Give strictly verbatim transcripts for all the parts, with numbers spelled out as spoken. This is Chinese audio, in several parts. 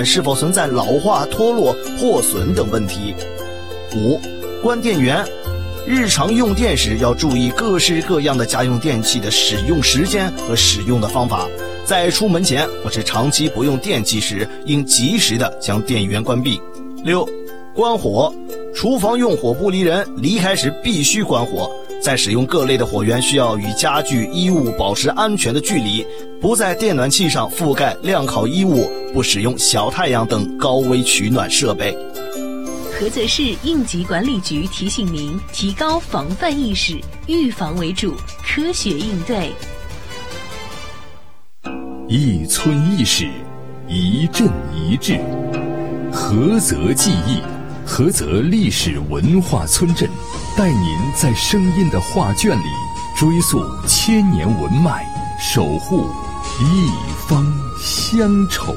板是否存在老化、脱落、破损等问题。五、关电源。日常用电时要注意各式各样的家用电器的使用时间和使用的方法，在出门前或是长期不用电器时，应及时的将电源关闭。六、关火。厨房用火不离人，离开时必须关火。在使用各类的火源，需要与家具、衣物保持安全的距离，不在电暖器上覆盖晾烤衣物，不使用小太阳等高危取暖设备。 菏泽市应急管理局提醒您，提高防范意识，预防为主，科学应对。 一村一史，一镇一志，菏泽记忆，菏泽历史文化村镇，带您在声音的画卷里追溯千年文脉，守护一方乡愁。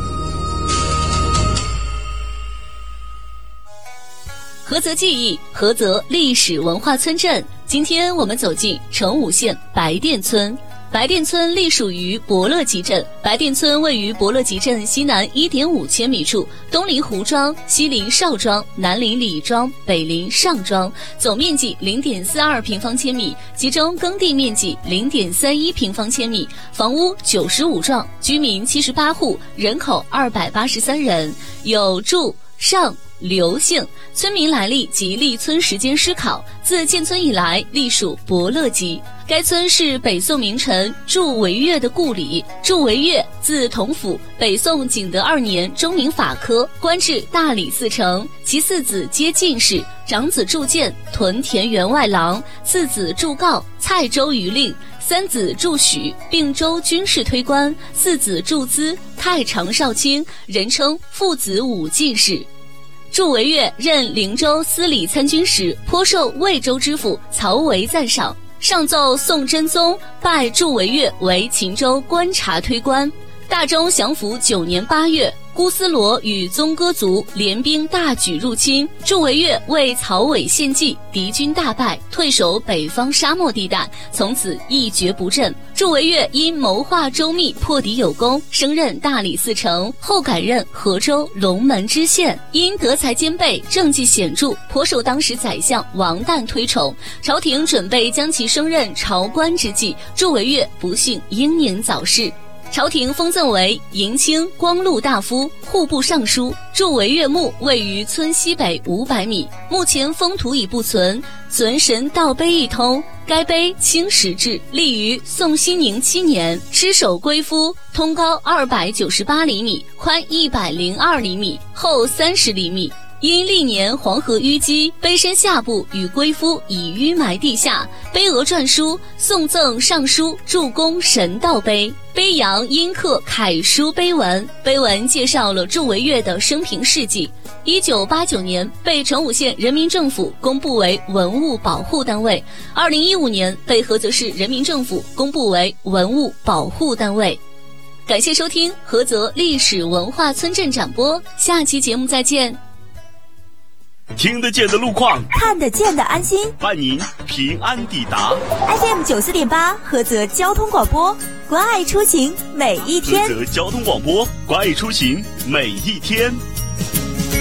菏泽记忆，菏泽历史文化村镇。今天我们走进成武县白店村。白店村隶属于伯乐集镇，白店村位于伯乐集镇西南 一点五千米处，东临胡庄，西临邵庄，南临李庄，北临上庄，总面积 零点四二平方千米，其中耕地面积 零点三一平方千米，房屋九十五幢，居民七十八户，人口二百八十三人，有祝、尚、刘姓。村民来历及立村时间思考，自建村以来隶属伯乐集。该村是北宋名臣祝惟岳的故里。祝惟岳字同甫，北宋景德二年中名法科，官至大理寺丞，其四子皆进士。长子祝建屯田员外郎，次子祝告蔡州余令，三子祝许并州军事推官，四子祝资太常少卿，人称父子五进士。祝惟岳任灵州司礼参军时，颇受魏州知府曹维赞赏，上奏宋真宗拜祝惟岳为秦州观察推官。大中祥符九年八月，姑斯罗与宗哥族联兵大举入侵，祝惟岳为曹伟献计，敌军大败，退守北方沙漠地带，从此一蹶不振。祝惟岳因谋划周密，破敌有功，升任大理寺丞，后改任河州龙门知县。因德才兼备，政绩显著，颇受当时宰相王旦推崇。朝廷准备将其升任朝官之际，祝惟岳不幸英年早逝。朝廷封赠为迎清光禄大夫、户部尚书。祝惟岳墓位于村西北五百米，目前封土已不存，存神道碑一通。该碑青石制，立于宋熙宁七年，尸首龟夫，通高二百九十八厘米，宽一百零二厘米，厚三十厘米。因历年黄河淤积，碑身下部与龟夫已淤埋地下。碑额篆书送赠尚书祝公神道碑，碑阳阴刻楷书碑文，碑文介绍了祝惟岳的生平事迹。一九八九年被成武县人民政府公布为文物保护单位，二零一五年被菏泽市人民政府公布为文物保护单位。感谢收听菏泽历史文化村镇展播，下期节目再见。 听得见的路况， 看得见的安心， 伴您平安抵达。 F M 九四点八，菏泽交通广播，关爱出行每一天。 菏泽交通广播，关爱出行每一天。